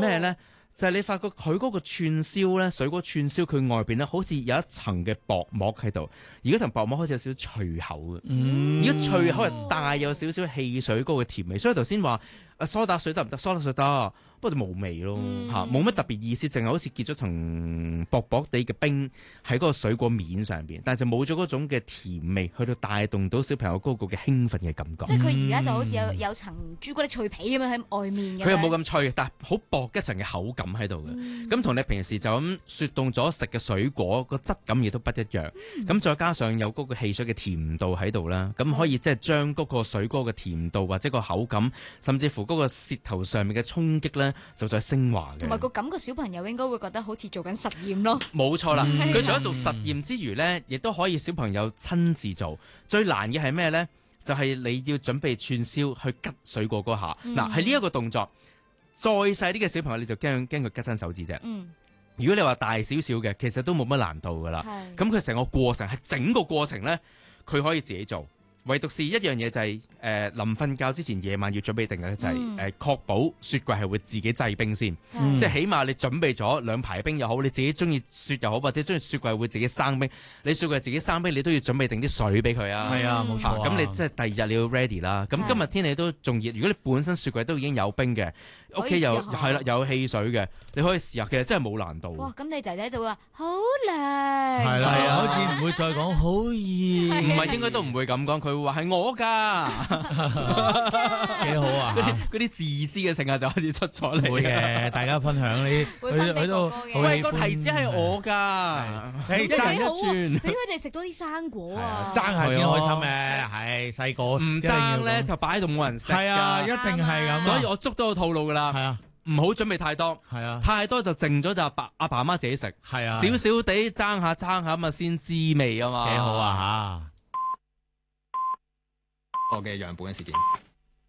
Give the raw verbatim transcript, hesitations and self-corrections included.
咩咧？就係你發覺佢嗰個串燒咧，水果串燒佢外邊咧，好似有一層嘅薄膜喺度，而嗰層薄膜好似有少少脆口嘅， 嗯、 而家脆口係帶有少少汽水嗰個甜味，所以頭先話啊梳打水得唔得？梳打水得。不過就冇味咯嚇，冇乜、嗯、特別意思，淨係好似結咗層薄薄地嘅冰喺嗰個水果面上邊，但係就冇咗嗰種嘅甜味，去到帶動到小朋友嗰個嘅興奮嘅感覺。 即係佢而家就好似有有層朱古力脆皮咁樣喺外面嘅。 佢又冇咁脆，但係好薄一層嘅口感喺度嘅。咁同、嗯、你平時就咁雪凍咗食嘅水果個質感亦都不一樣。咁、嗯、再加上有嗰個汽水嘅甜度喺度啦，咁可以即係將嗰個水果嘅甜度或者個口感，甚至乎嗰個舌頭上面嘅衝擊咧，就再升華嘅， 同埋個感覺小朋友應該會覺得好似做緊實驗咯。 冇錯啦，佢、嗯、除咗做實驗之餘呢， 嗯、 亦都可以小朋友親自做。最難嘅係咩呢？就係、是、你要準備串燒去吉水果嗰下。嗱、嗯，係呢一個動作，再細啲嘅小朋友你就驚驚佢吉親手指啫。嗯、如果你話大少少嘅，其實都冇乜難度噶啦。咁佢成個過程係整個過程呢，佢可以自己做。唯獨是一樣嘢就係、是、誒、呃、臨瞓覺之前夜晚要準備定嘅咧，就係誒確保雪櫃係會自己製冰先，嗯、即係起碼你準備咗兩排冰又好，你自己中意雪又好，或者中意雪櫃會自己生冰，你雪櫃自己生冰，你都要準備定啲水俾佢啊。係啊，冇錯。咁你即係第二日你要 ready 啦。咁今日天氣都仲熱，如果你本身雪櫃都已經有冰嘅，屋企又係啦有汽水嘅，你可以試下，其實真係冇難度。 哇！咁你仔仔就會話好涼， 係啦，啊、好似唔會再講好熱， 唔係應該都唔會咁講，佢會話係我㗎， 幾好啊！ 嗰啲自私嘅性格就開始出咗嚟。 會嘅，大家分享你去去到喂個提子係我㗎， 你爭一寸， 俾佢哋食多啲生果啊！ 爭下先開心嘅，係細個唔爭咧就擺喺度冇人食。 係啊，一定係咁。 所以我捉到個套路㗎啦。係啊。唔好準備太多，係啊，太多就剩咗就阿爸阿爸阿媽自己食，係啊，少少地爭下爭下咁啊先滋味啊嘛， 幾好啊嚇！ 我嘅樣本嘅事件。